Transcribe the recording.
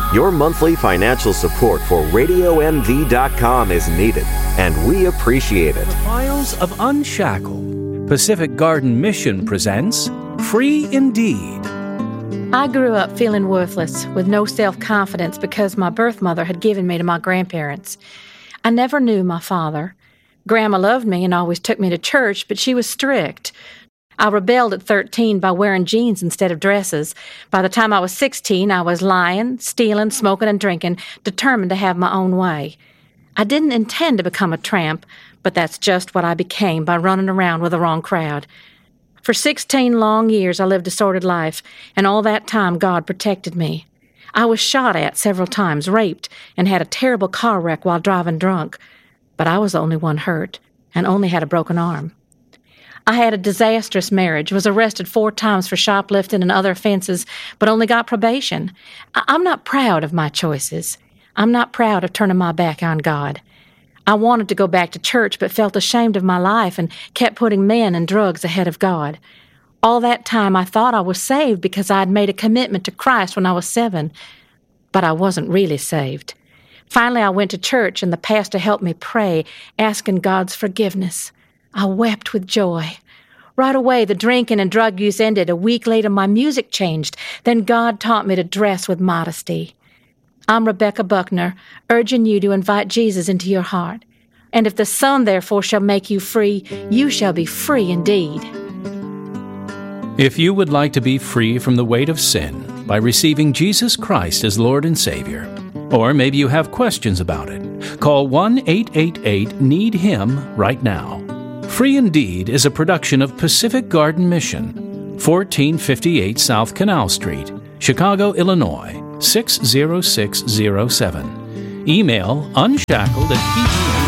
Your monthly financial support for RadioMD.com is needed, and we appreciate it. The Files of Unshackled. Pacific Garden Mission presents Free Indeed. I grew up feeling worthless, with no self-confidence because my birth mother had given me to my grandparents. I never knew my father. Grandma loved me and always took me to church, but she was strict. I rebelled at 13 by wearing jeans instead of dresses. By the time I was 16, I was lying, stealing, smoking, and drinking, determined to have my own way. I didn't intend to become a tramp, but that's just what I became by running around with the wrong crowd. For 16 long years, I lived a sordid life, and all that time, God protected me. I was shot at several times, raped, and had a terrible car wreck while driving drunk. But I was the only one hurt, and only had a broken arm. I had a disastrous marriage, was arrested 4 times for shoplifting and other offenses, but only got probation. I'm not proud of my choices. I'm not proud of turning my back on God. I wanted to go back to church, but felt ashamed of my life and kept putting men and drugs ahead of God. All that time I thought I was saved because I had made a commitment to Christ when I was 7, but I wasn't really saved. Finally, I went to church, and the pastor helped me pray, asking God's forgiveness. I wept with joy. Right away, the drinking and drug use ended. A week later, my music changed. Then God taught me to dress with modesty. I'm Rebecca Buckner, urging you to invite Jesus into your heart. And if the Son, therefore, shall make you free, you shall be free indeed. If you would like to be free from the weight of sin by receiving Jesus Christ as Lord and Savior, or maybe you have questions about it, call 1-888-NEED-HIM right now. Free Indeed is a production of Pacific Garden Mission, 1458 South Canal Street, Chicago, Illinois, 60607. Email unshackled@pgm.com.